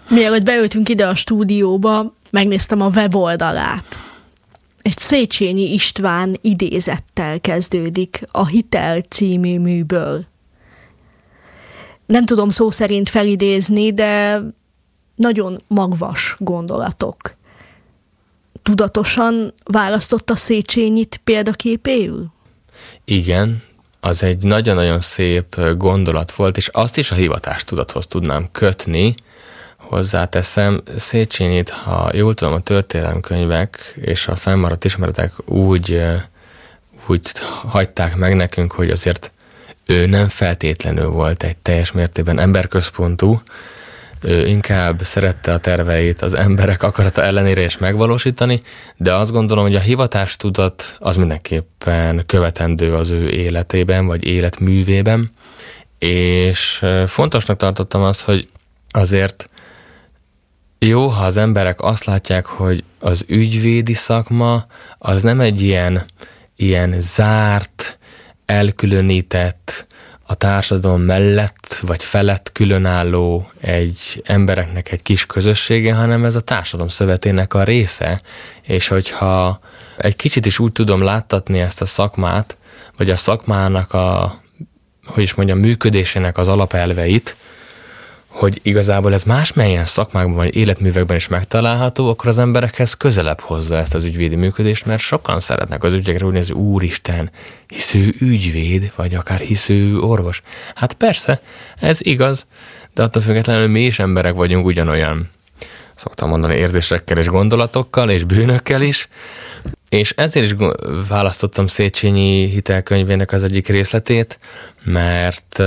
Mielőtt beültünk ide a stúdióba, megnéztem a weboldalát. Egy Széchenyi István idézettel kezdődik a Hitel című műből. Nem tudom szó szerint felidézni, de nagyon magvas gondolatok. Tudatosan választotta Széchenyit példaképéül? Igen, az egy nagyon-nagyon szép gondolat volt, és azt is a hivatástudathoz tudnám kötni. Hozzáteszem, Széchenyit, ha jól tudom, a történelemkönyvek és a fennmaradt ismeretek úgy hagyták meg nekünk, hogy azért ő nem feltétlenül volt egy teljes mértékben emberközpontú, ő inkább szerette a terveit az emberek akarata ellenére is megvalósítani, de azt gondolom, hogy a hivatástudat az mindenképpen követendő az ő életében, vagy életművében, és fontosnak tartottam azt, hogy azért jó, ha az emberek azt látják, hogy az ügyvédi szakma az nem egy ilyen zárt, elkülönített, a társadalom mellett vagy felett különálló egy embereknek egy kis közössége, hanem ez a társadalom szövetének a része, és hogyha egy kicsit is úgy tudom láttatni ezt a szakmát, vagy a szakmának működésének az alapelveit, hogy igazából ez másmelyen szakmákban vagy életművekben is megtalálható, akkor az emberekhez közelebb hozza ezt az ügyvédi működést, mert sokan szeretnek az ügyekre úgy nézni, úristen, hisző ügyvéd, vagy akár hisző orvos. Hát persze, ez igaz, de attól függetlenül mi is emberek vagyunk ugyanolyan, szoktam mondani, érzésekkel és gondolatokkal, és bűnökkel is, és ezért is választottam Széchenyi hitelkönyvének az egyik részletét, mert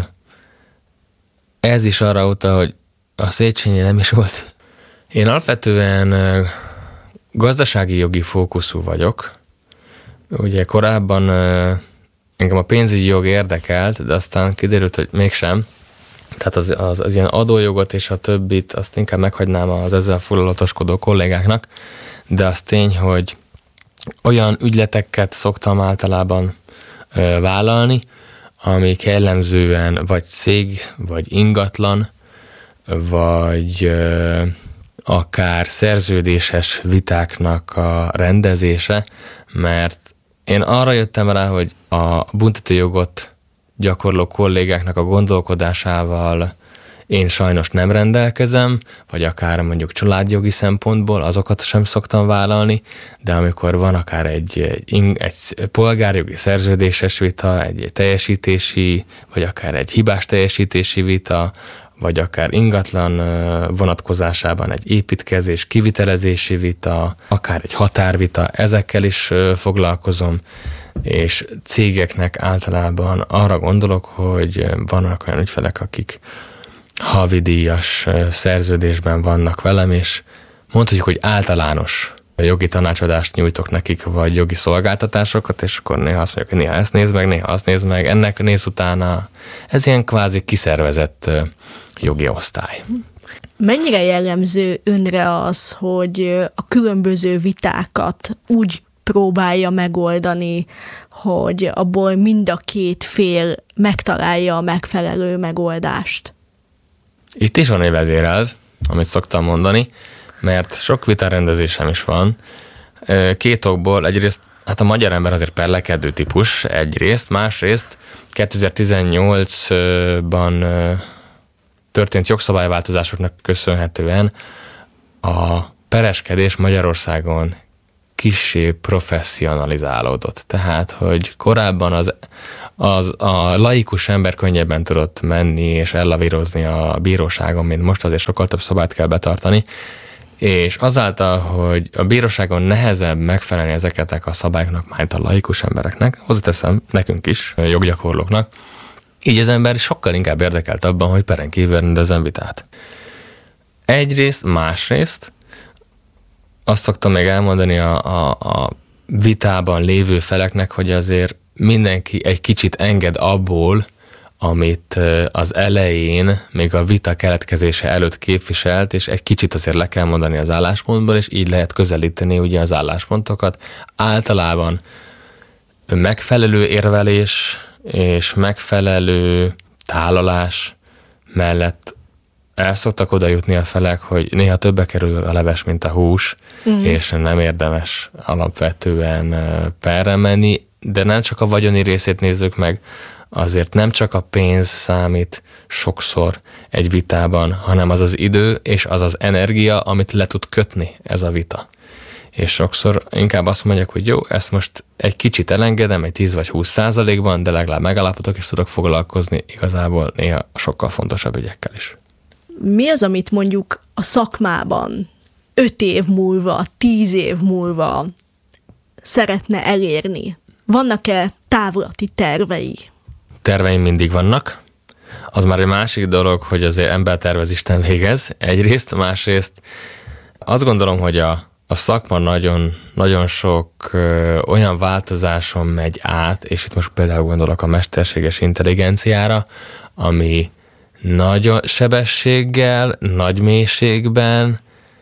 ez is arra utal, hogy a Széchenyi nem is volt. Én alapvetően gazdasági jogi fókuszú vagyok. Ugye korábban engem a pénzügyi jog érdekelt, de aztán kiderült, hogy mégsem. Tehát az ilyen adójogot és a többit azt inkább meghagynám az ezzel foglalatoskodó kollégáknak, de az tény, hogy olyan ügyleteket szoktam általában vállalni, amik jellemzően vagy cég, vagy ingatlan, vagy akár szerződéses vitáknak a rendezése, mert én arra jöttem rá, hogy a büntetőjogot gyakorló kollégáknak a gondolkodásával én sajnos nem rendelkezem, vagy akár mondjuk családjogi szempontból azokat sem szoktam vállalni, de amikor van akár egy polgárjogi szerződéses vita, egy teljesítési, vagy akár egy hibás teljesítési vita, vagy akár ingatlan vonatkozásában egy építkezés, kivitelezési vita, akár egy határvita, ezekkel is foglalkozom, és cégeknek általában arra gondolok, hogy vannak olyan ügyfelek, akik havidíjas szerződésben vannak velem, és mondhatjuk, hogy általános jogi tanácsadást nyújtok nekik, vagy jogi szolgáltatásokat, és akkor néha azt mondjuk, hogy néha ezt nézd meg, néha azt nézd meg, ennek néz utána. Ez ilyen kvázi kiszervezett jogi osztály. Mennyire jellemző önre az, hogy a különböző vitákat úgy próbálja megoldani, hogy abból mind a két fél megtalálja a megfelelő megoldást? Itt is van egy vezérelv, amit szoktam mondani, mert sok vitarendezésem is van. Két okból, egyrészt hát a magyar ember azért perlekedő típus egyrészt, másrészt 2018-ban történt jogszabályváltozásoknak köszönhetően a pereskedés Magyarországon kissé professzionalizálódott. Tehát, hogy korábban a laikus ember könnyebben tudott menni és ellavírozni a bíróságon, mint most, azért sokkal több szabályt kell betartani, és azáltal, hogy a bíróságon nehezebb megfelelni ezeknek a szabályoknak, már a laikus embereknek, hozzáteszem nekünk is, joggyakorlóknak, így az ember sokkal inkább érdekelt abban, hogy peren kívül rendezzen vitát. Egyrészt, másrészt azt szoktam még elmondani a vitában lévő feleknek, hogy azért mindenki egy kicsit enged abból, amit az elején, még a vita keletkezése előtt képviselt, és egy kicsit azért le kell mondani az álláspontból, és így lehet közelíteni ugye az álláspontokat. Általában megfelelő érvelés és megfelelő tálalás mellett el szoktak oda jutni a felek, hogy néha többe kerül a leves, mint a hús, és nem érdemes alapvetően perre menni, de nem csak a vagyoni részét nézzük meg, azért nem csak a pénz számít sokszor egy vitában, hanem az az idő és az az energia, amit le tud kötni ez a vita. És sokszor inkább azt mondják, hogy jó, ezt most egy kicsit elengedem, egy 10 vagy 20%-ban, de legalább megállapodok, és tudok foglalkozni igazából néha sokkal fontosabb ügyekkel is. Mi az, amit mondjuk a szakmában 5 év múlva, 10 év múlva szeretne elérni? Vannak-e távlati tervei? Terveim mindig vannak. Az már egy másik dolog, hogy azért ember tervez, Isten végez egyrészt, másrészt azt gondolom, hogy a szakma nagyon, nagyon sok olyan változáson megy át, és itt most például gondolok a mesterséges intelligenciára, ami nagy sebességgel, nagy mélységben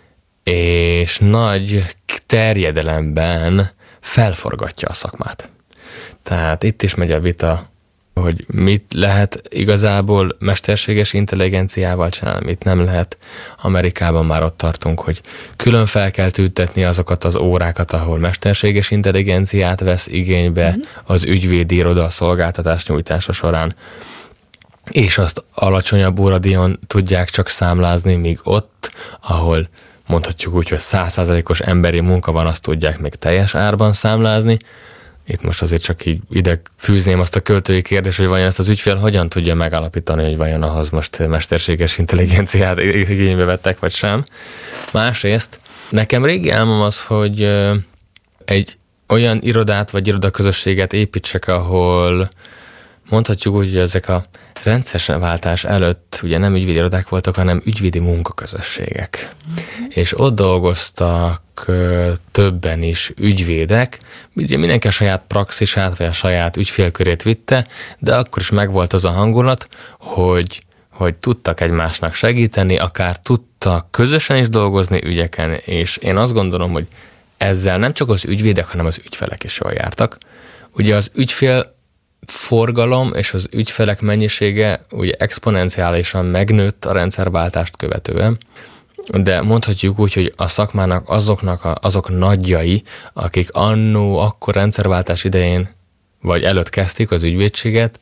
és nagy terjedelemben felforgatja a szakmát. Tehát itt is megy a vita, hogy mit lehet igazából mesterséges intelligenciával csinálni, mit nem lehet. Amerikában már ott tartunk, hogy külön fel kell tüntetni azokat az órákat, ahol mesterséges intelligenciát vesz igénybe az ügyvédi iroda szolgáltatás nyújtása során, és azt alacsonyabb óradíjon tudják csak számlázni, míg ott, ahol mondhatjuk úgy, hogy 100%-os emberi munka van, azt tudják még teljes árban számlázni. Itt most azért csak így ide fűzném azt a költői kérdést, hogy vajon ezt az ügyfél hogyan tudja megállapítani, hogy vajon ahhoz most mesterséges intelligenciát igénybe vettek, vagy sem. Másrészt nekem régi álmom az, hogy egy olyan irodát vagy irodaközösséget építsek, ahol mondhatjuk úgy, hogy ezek a rendszerváltás előtt ugye nem ügyvédi irodák voltak, hanem ügyvédi munkaközösségek. És ott dolgoztak többen is ügyvédek, ugye mindenki a saját praxisát, vagy a saját ügyfélkörét vitte, de akkor is megvolt az a hangulat, hogy tudtak egymásnak segíteni, akár tudtak közösen is dolgozni ügyeken, és én azt gondolom, hogy ezzel nem csak az ügyvédek, hanem az ügyfelek is jól jártak. Ugye az ügyfél forgalom és az ügyfelek mennyisége ugye exponenciálisan megnőtt a rendszerváltást követően, de mondhatjuk úgy, hogy a szakmának azok nagyjai, akik akkor rendszerváltás idején vagy előtt kezdték az ügyvédséget,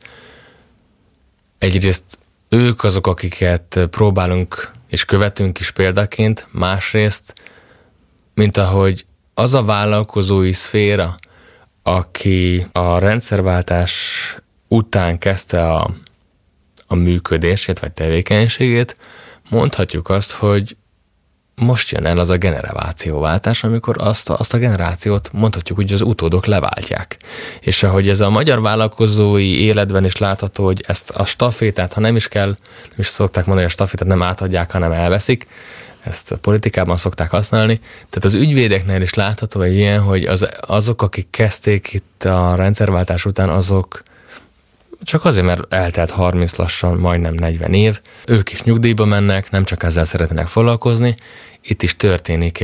egyrészt ők azok, akiket próbálunk és követünk is példaként, másrészt, mint ahogy az a vállalkozói szféra, aki a rendszerváltás után kezdte a működését vagy tevékenységét, mondhatjuk azt, hogy most jön el az a generációváltás, amikor azt a generációt mondhatjuk, hogy az utódok leváltják. És ahogy ez a magyar vállalkozói életben is látható, hogy ezt a stafétát, ha nem is szokták mondani, hogy a stafétát nem átadják, hanem elveszik, ezt a politikában szokták használni. Tehát az ügyvédeknél is látható egy ilyen, hogy azok, akik kezdték itt a rendszerváltás után, azok csak azért, mert eltelt 30 lassan, majdnem 40 év, ők is nyugdíjba mennek, nem csak ezzel szeretnének foglalkozni. Itt is történik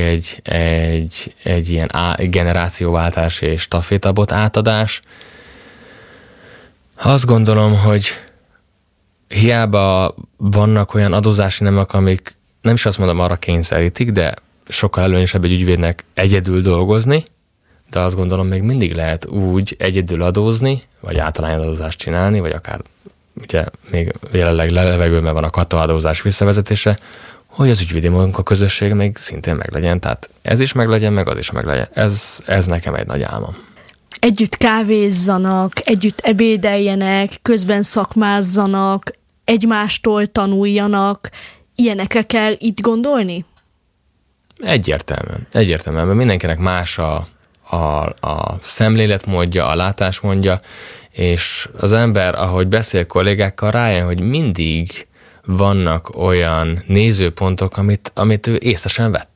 egy ilyen generációváltás és stafétabot átadás. Azt gondolom, hogy hiába vannak olyan adózási nemek, amik nem is azt mondom, arra kényszerítik, de sokkal előnyösebb egy ügyvédnek egyedül dolgozni, de azt gondolom, még mindig lehet úgy egyedül adózni, vagy általányadózást csinálni, vagy akár ugye még jelenleg levegőben van a kataadózás visszavezetése, hogy az ügyvédi munkaközösség még szintén meglegyen. Tehát ez is meglegyen, meg az is meglegyen. Ez nekem egy nagy álmom. Együtt kávézzanak, együtt ebédeljenek, közben szakmázzanak, egymástól tanuljanak. Ilyenekre kell itt gondolni? Egyértelműen, mert mindenkinek más a szemléletmódja, a látásmódja, és az ember, ahogy beszél kollégákkal, rájön, hogy mindig vannak olyan nézőpontok, amit ő észre sem vett.